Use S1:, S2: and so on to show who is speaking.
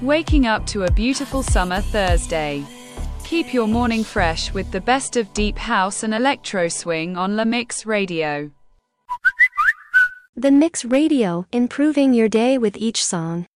S1: Waking up to a beautiful summer Thursday. Keep your morning fresh with the best of deep house and electro swing on La Mix Radio.
S2: The Mix Radio, improving your day with each song.